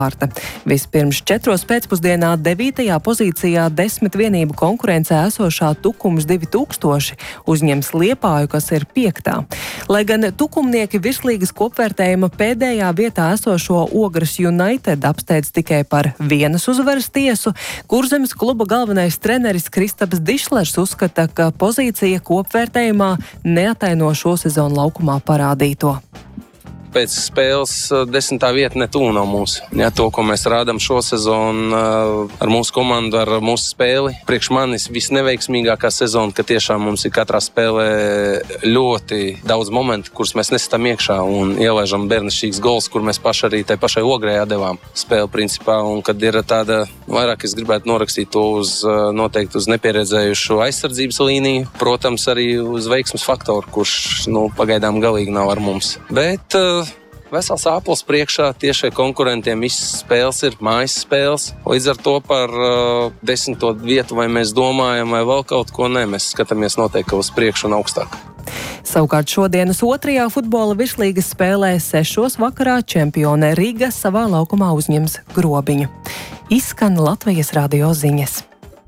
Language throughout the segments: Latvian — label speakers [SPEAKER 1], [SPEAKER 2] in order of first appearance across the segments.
[SPEAKER 1] Vispirms 4. pēcpusdienā 9. pozīcijā 10 vienību konkurencē esošā Tukums 2000 uzņems Liepāju, kas ir 5. Lai gan tukumnieki virslīgas kopvērtējuma pēdējā vietā esošo Ogres United apsteidz tikai par vienas uzvaras tiesu, Kurzemes kluba galvenais treneris Kristaps Dišlers uzskata, ka pozīcija kopvērtējumā neataino šo sezonu laukumā parādīto.
[SPEAKER 2] Pēc spēles 10. vieta netūl nav mūsu. Ja, to, ko mēs rādām šo sezonu ar mūsu komandu, ar mūsu spēli. Priekš manis visneveiksmīgākā sezona, ka tiešām mums ir katrā spēlē ļoti daudz momentu, kurus mēs nesam iekšā un ielaižam bērnišķīgs gols, kur mēs paši arī tai pašai Ogrei atdevām spēli principā. Un kad ir tāda, vairāk es gribētu norakstīt to noteikti uz nepieredzējušu aizsardzības līniju, protams arī uz veiksmes faktoru, kurš pagaidām galīgi nav ar mums. Bet vesels āpols priekšā tiešai konkurentiem, visas spēles ir mājas spēles. Līdz ar to par 10. vietu vai mēs domājam vai vēl kaut ko, ne, mēs skatāmies noteikti uz priekšu un augstāk.
[SPEAKER 1] Savukārt šodienas 2. futbola virslīgas spēlē 6. vakarā čempione Riga savā laukumā uzņems Grobiņu. Izskan Latvijas radio ziņas.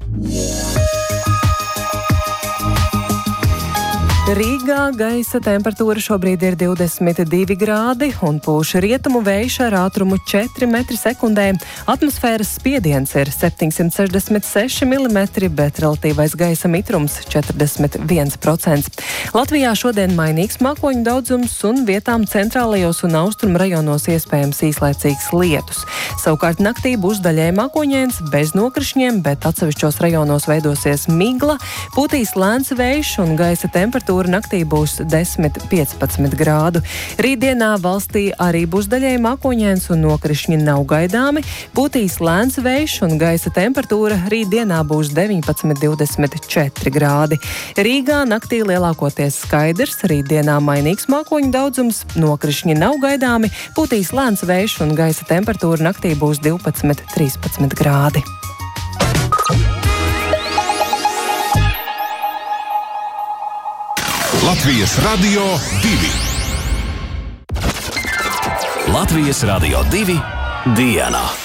[SPEAKER 1] Rīgā gaisa temperatūra šobrīd ir 22 grādi un pūš rietumu vējš ar ātrumu 4 metri sekundē. Atmosfēras spiediens ir 766 mm, bet relatīvais gaisa mitrums 41%. Latvijā šodien mainīgs mākoņu daudzums un vietām centrālajos un austrumu rajonos iespējams īslaicīgs lietus. Savukārt naktī būs daļai mākoņains bez nokrišņiem, bet atsevišķos rajonos veidosies migla, pūtīs lēns vējš un gaisa temperatūra naktī būs 10–15 grādu. Rītdienā valstī arī būs daļai mākoņains un nokrišņi nav gaidāmi. Pūtīs lēns vējš un gaisa temperatūra rītdienā būs 19–24 grādi. Rīgā naktī lielākoties skaidrs, rītdienā mainīgs mākoņu daudzums, nokrišņi nav gaidāmi, pūtīs lēns vējš un gaisa temperatūra naktī būs 12–13 grādi.
[SPEAKER 3] Latvijas Radio 2. Latvijas Radio 2 dienā.